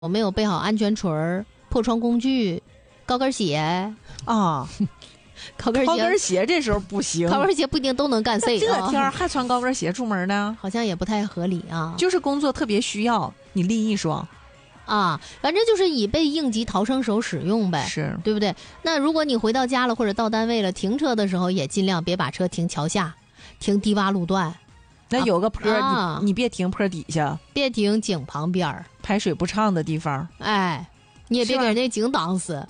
我没有备好安全锤儿、破窗工具、高跟鞋啊。 高跟鞋这时候不行， 高跟鞋不一定都能干碎。 这天还穿高跟鞋出门呢， 好像也不太合理啊。 就是工作特别需要，你拎一双啊，反正就是以备应急逃生手使用呗， 是对不对？那如果你回到家了或者到单位了，停车的时候也尽量别把车停桥下，停低洼路段。 那有个坡，你别停坡底下， 别停井旁边， 排水不畅的地方。 哎，你也别给人家井挡死。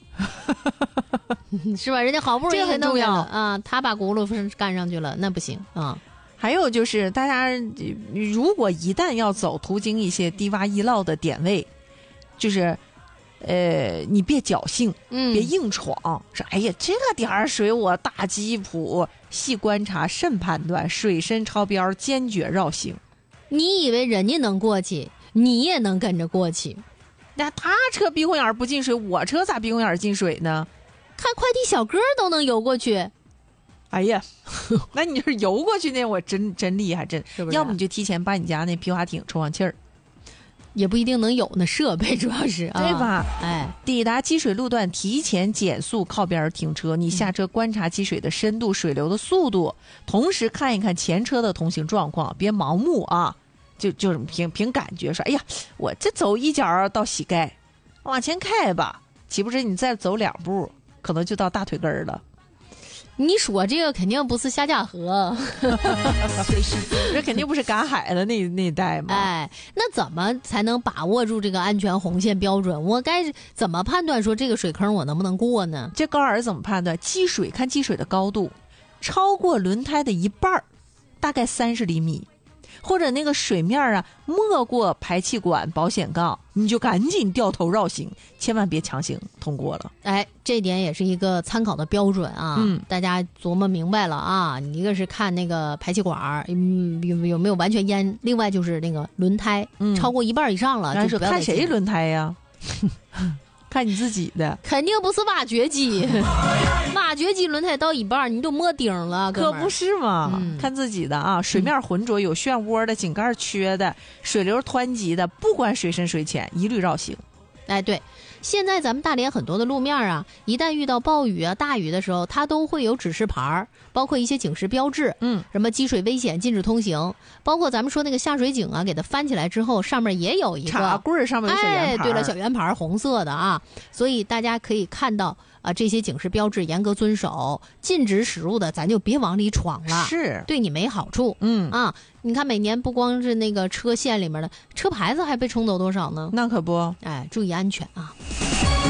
是吧？人家好不容易很重要啊，他把轱辘干上去了，那不行啊。 还有就是大家如果一旦要走途经一些低洼易涝的点位，就是你别侥幸，别硬闯，说哎呀这个点水我大吉普，细观察慎判断，水深超标坚决绕行。 你以为人家能过去，你也能跟着过去？ 那他车鼻孔眼不进水，我车咋鼻孔眼进水呢？ 看快递小哥都能游过去。 哎呀，那你就是游过去那我真厉害，真是不是？ 要不你就提前把你家那皮划艇充上气儿， 也不一定能有那设备，主要是对吧？ 哎， 抵达积水路段提前减速靠边停车，你下车观察积水的深度、水流的速度，同时看一看前车的同行状况，别盲目啊。就是凭感觉说，哎呀，我这走一脚到膝盖，往前开吧，岂不知你再走2步，可能就到大腿根了。 你说这个肯定不是夏家河， 这肯定不是赶海的那一带嘛。 哎，那怎么才能把握住这个安全红线标准？我该怎么判断说这个水坑我能不能过呢？ 这高尔怎么判断？看积水的高度，超过轮胎的一半，大概30厘米。或者那个水面啊没过排气管保险杠，你就赶紧掉头绕行，千万别强行通过了。 哎，这点也是一个参考的标准啊。大家琢磨明白了啊。你一个是看那个排气管有没有完全淹，另外就是那个轮胎超过一半以上了，就不要看谁轮胎呀？看你自己的， 肯定不是挖掘机。挖掘机轮胎到一半你就没顶了， 可不是嘛。看自己的啊，水面浑浊有漩涡的，井盖缺的，水流湍急的，不管水深水浅一律绕行。 哎，对，现在咱们大连很多的路面啊，一旦遇到暴雨啊、大雨的时候，它都会有指示牌，包括一些警示标志，什么积水危险、禁止通行，包括咱们说那个下水井啊，给它翻起来之后，上面也有一个茶柜上面有小圆牌。 哎，对了，小圆牌红色的啊，所以大家可以看到啊，这些警示标志严格遵守，禁止驶入的咱就别往里闯了， 是对你没好处。你看每年不光是那个车线里面的车牌子还被冲走多少呢？ 那可不， 哎，注意安全啊。